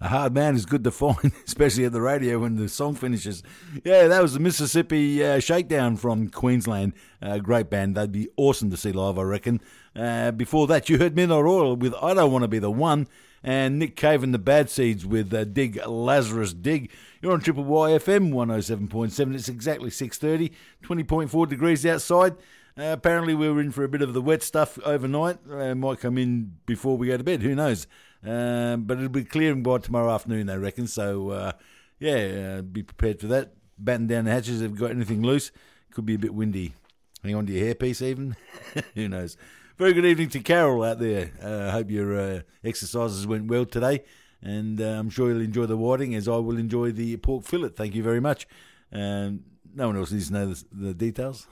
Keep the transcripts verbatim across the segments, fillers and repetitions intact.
A hard man is good to find, especially at the radio when the song finishes. Yeah, that was the Mississippi uh, Shakedown from Queensland. Uh, great band. They'd be awesome to see live, I reckon. Uh, before that, you heard Midnight Oil with I Don't Want to Be the One, and Nick Cave and the Bad Seeds with uh, Dig Lazarus Dig. You're on Triple Y F M one oh seven point seven. It's exactly six thirty, twenty point four degrees outside. Uh, apparently we were in for a bit of the wet stuff overnight. Uh, might come in before we go to bed, who knows. Um, but it'll be clearing by tomorrow afternoon, they reckon. So, uh, yeah, uh, be prepared for that. Batten down the hatches if you've got anything loose. Could be a bit windy. Hang on to your hairpiece even. Who knows. Very good evening to Carol out there. I uh, hope your uh, exercises went well today. And uh, I'm sure you'll enjoy the whiting as I will enjoy the pork fillet. Thank you very much. Um, no one else needs to know the, the details.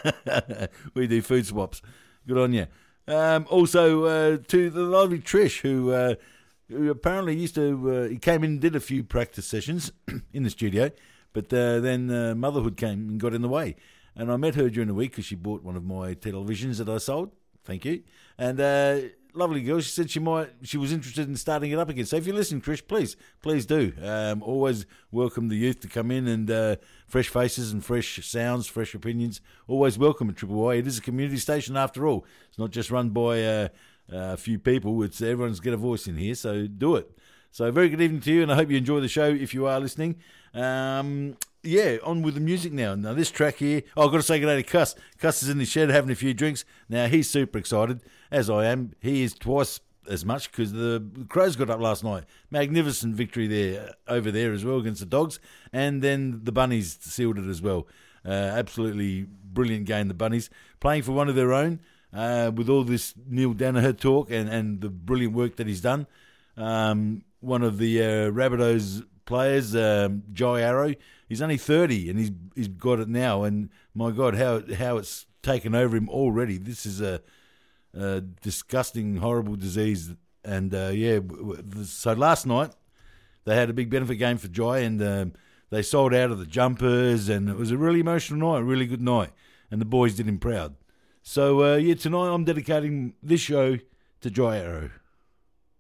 We do food swaps. Good on you. Um, also, uh, to the lovely Trish, who uh, who apparently used to, uh, he came in and did a few practice sessions in the studio, but uh, then uh, motherhood came and got in the way. And I met her during the week because she bought one of my televisions that I sold. Thank you. And uh, lovely girl. She said she might. She was interested in starting it up again. So if you listen, Trish, please, please do. Um, always welcome the youth to come in and uh, fresh faces and fresh sounds, fresh opinions. Always welcome at Triple Y. It is a community station after all. It's not just run by uh, a few people. It's everyone's got a voice in here. So do it. So very good evening to you, and I hope you enjoy the show if you are listening. Um, yeah, on with the music now. Now this track here, oh, I've got to say good day to Cuss. Cuss is in the shed having a few drinks. Now he's super excited, as I am. He is twice as much because the Crows got up last night. Magnificent victory there, over there as well against the Dogs. And then the Bunnies sealed it as well. Uh, absolutely brilliant game, the Bunnies. Playing for one of their own uh, with all this Neil Danaher talk and, and the brilliant work that he's done. Um, one of the uh, Rabbitohs players, um, Jai Arrow, he's only thirty and he's he's got it now. And my God, how how it's taken over him already. This is a, a disgusting, horrible disease. And uh, yeah, so last night they had a big benefit game for Jai, and um, they sold out of the jumpers, and it was a really emotional night, a really good night, and the boys did him proud. So uh, yeah, tonight I'm dedicating this show to Jai Arrow.